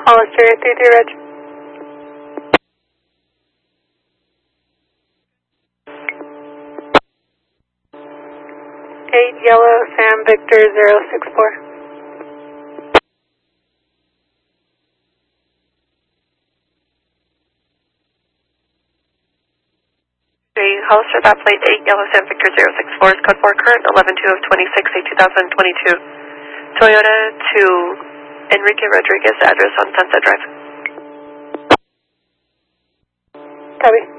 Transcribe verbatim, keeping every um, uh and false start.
Hollister, three three Reg. eight Yellow, Sam Victor, zero six four. Hollister, that plate eight Yellow Sam Victor zero six four is code four current eleven two of twenty-six, a two thousand twenty-two Toyota to Enrique Rodriguez, address on Sunset Drive. Copy.